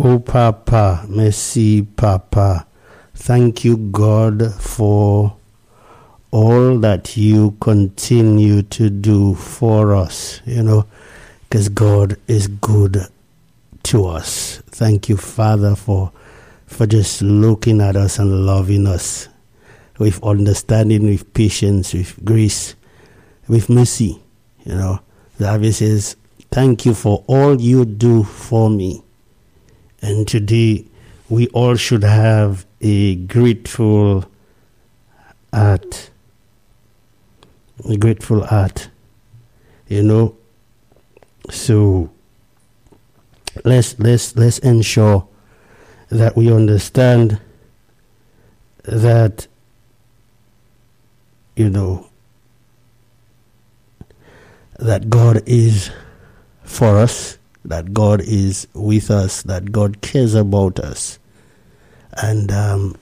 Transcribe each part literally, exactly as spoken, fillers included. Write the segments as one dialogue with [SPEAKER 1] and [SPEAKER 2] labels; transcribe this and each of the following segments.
[SPEAKER 1] Oh, Papa, merci, Papa. Thank you, God, for all that you continue to do for us, you know, because God is good to us. Thank you, Father, for for just looking at us and loving us with understanding, with patience, with grace, with mercy. You know, the Bible says, thank you for all you do for me. And today, we all should have a grateful heart. A grateful heart. You know, so let's let's let's ensure that we understand that, you know, that God is for us, that God is with us, that God cares about us, and um,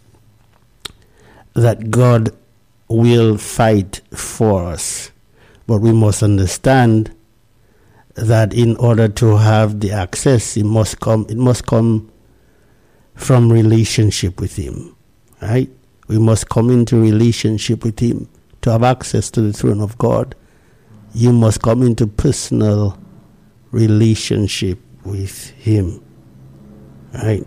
[SPEAKER 1] that God will fight for us. But we must understand that in order to have the access, it must come, it must come from relationship with Him, right? We must come into relationship with Him to have access to the throne of God. You must come into personal relationship with Him, right?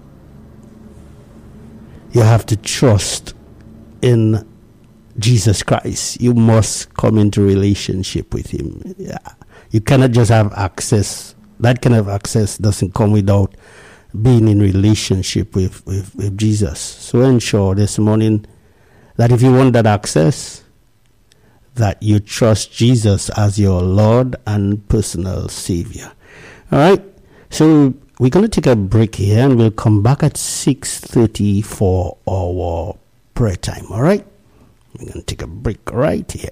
[SPEAKER 1] You have to trust in Jesus Christ. You must come into relationship with Him. Yeah. You cannot just have access. That kind of access doesn't come without being in relationship with, with, with Jesus. So ensure this morning that if you want that access, that you trust Jesus as your Lord and personal Savior. All right? So we're going to take a break here and we'll come back at six thirty for our prayer time. All right? We're going to take a break right here.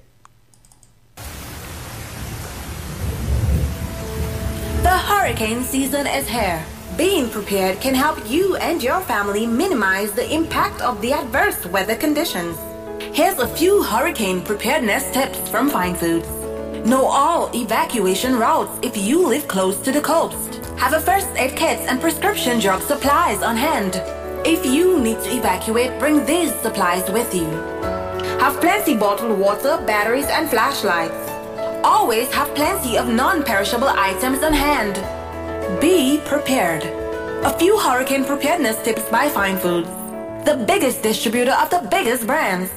[SPEAKER 2] The hurricane season is here. Being prepared can help you and your family minimize the impact of the adverse weather conditions. Here's a few hurricane preparedness tips from Fine Foods. Know all evacuation routes if you live close to the coast. Have a first aid kit and prescription drug supplies on hand. If you need to evacuate, bring these supplies with you. Have plenty bottled water, batteries, and flashlights. Always have plenty of non-perishable items on hand. Be prepared. A few hurricane preparedness tips by Fine Foods, the biggest distributor of the biggest brands.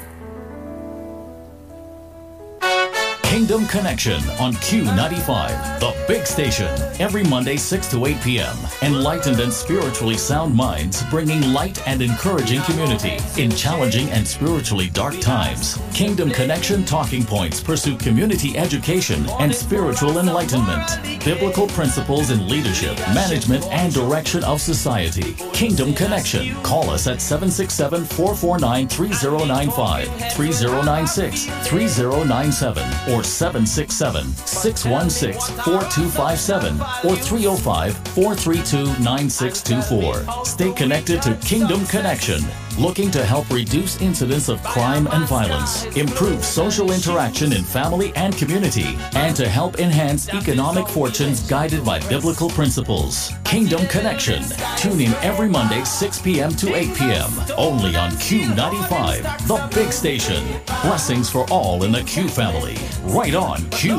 [SPEAKER 3] Kingdom Connection on Q ninety-five, the big station, every Monday six to eight p.m. Enlightened and spiritually sound minds bringing light and encouraging community in challenging and spiritually dark times. Kingdom Connection talking points pursue community education and spiritual enlightenment, biblical principles in leadership, management, and direction of society. Kingdom Connection. Call us at seven six seven, four four nine, three zero nine five, three zero nine six, three zero nine seven, or seven six seven, six one six, four two five seven or three oh five, four three two, nine six two four. Stay connected to Kingdom Connection, looking to help reduce incidents of crime and violence, improve social interaction in family and community, and to help enhance economic fortunes guided by biblical principles. Kingdom Connection. Tune in every Monday, six p.m. to eight p.m. only on Q ninety-five, the big station. Blessings for all in the Q family. Right on Q.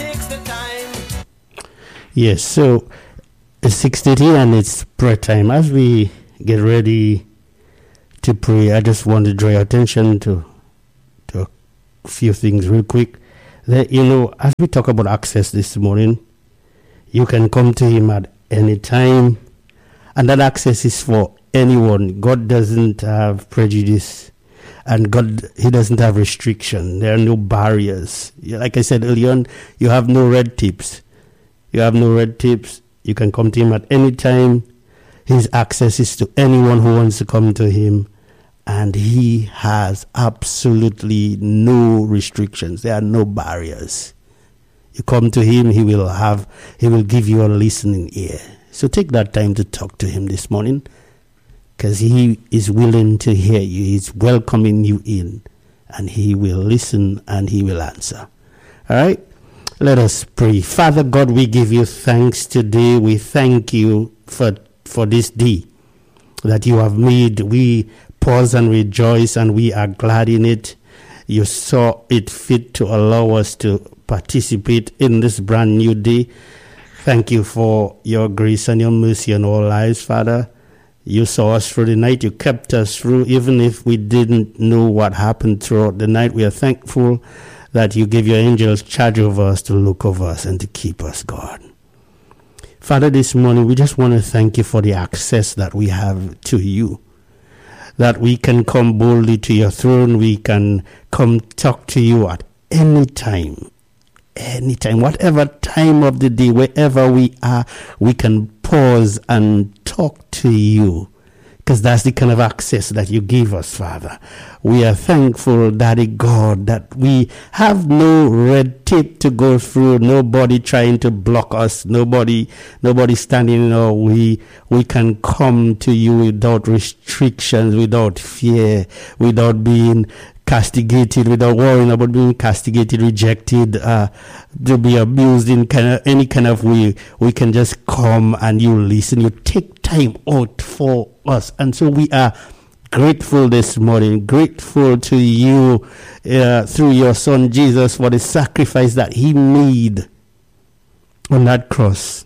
[SPEAKER 1] Yes, so it's six thirty and it's prayer time. As we get ready to pray, I just want to draw your attention to to a few things real quick. That, you know, as we talk about access this morning, you can come to Him at any time, and that access is for anyone. God doesn't have prejudice, and God, He doesn't have restriction. There are no barriers. Like I said earlier on, you have no red tapes. You have no red tapes. You can come to Him at any time. His access is to anyone who wants to come to Him, and He has absolutely no restrictions. There are no barriers. You come to Him, He will have, He will give you a listening ear. So take that time to talk to Him this morning, because He is willing to hear you. He's welcoming you in, and He will listen and He will answer. All right? Let us pray. Father God, we give you thanks today. We thank you for for this day that you have made. We pause and rejoice, and we are glad in it. You saw it fit to allow us to participate in this brand new day. Thank you for your grace and your mercy on our lives, Father. You saw us through the night. You kept us through, even if we didn't know what happened throughout the night. We are thankful that you give your angels charge over us to look over us and to keep us, God. Father, this morning we just want to thank you for the access that we have to you, that we can come boldly to your throne. We can come talk to you at any time, anytime, whatever time of the day, wherever we are, we can pause and talk to you, because that's the kind of access that you give us, Father. We are thankful, Daddy God, that we have no red tape to go through, nobody trying to block us, nobody nobody standing in our way. We can come to you without restrictions, without fear, without being castigated, without worrying about being castigated, rejected, uh, to be abused in kind of, any kind of way. We can just come and you listen. You take time out for us. And so we are grateful this morning, grateful to you uh, through your Son Jesus for the sacrifice that he made on that cross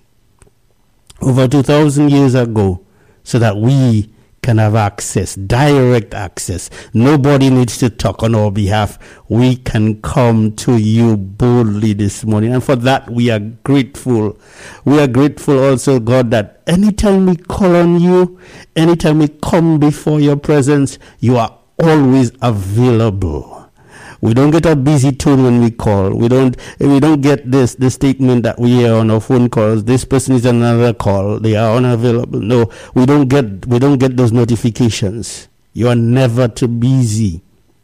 [SPEAKER 1] over two thousand years ago, so that we can have access, direct access. Nobody needs to talk on our behalf. We can come to you boldly this morning, and for that we are grateful. We are grateful also, God, that anytime we call on you, anytime we come before your presence, you are always available. We don't get a busy tone when we call. We don't we don't get this the statement that we hear on our phone calls. This person is on another call. They are unavailable. No, we don't get we don't get those notifications. You are never too busy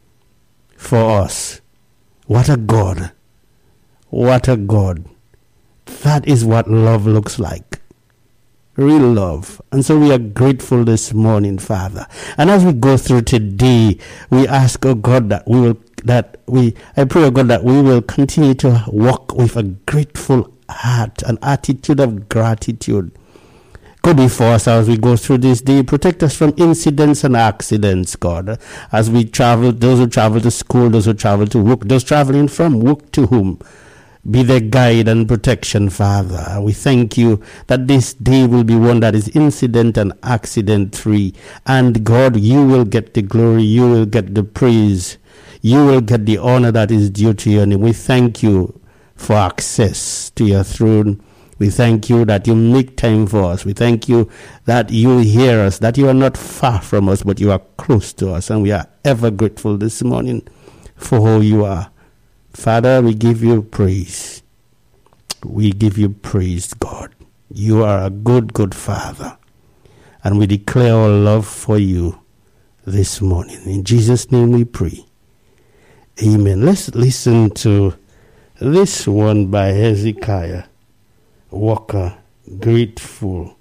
[SPEAKER 1] for us. What a God. What a God. That is what love looks like. Real love. And so we are grateful this morning, Father. And as we go through today, we ask, oh God, that we will that we I pray, oh God, that we will continue to walk with a grateful heart, an attitude of gratitude. Go before us as we go through this day. Protect us from incidents and accidents, God. As we travel, those who travel to school, those who travel to work, those traveling from work to home, be their guide and protection, Father. We thank you that this day will be one that is incident and accident free. And God, you will get the glory, you will get the praise, you will get the honor that is due to your name. We thank you for access to your throne. We thank you that you make time for us. We thank you that you hear us, that you are not far from us, but you are close to us. And we are ever grateful this morning for who you are. Father, we give you praise. We give you praise, God. You are a good, good Father. And we declare our love for you this morning. In Jesus' name we pray. Amen. Let's listen to this one by Hezekiah Walker, Grateful.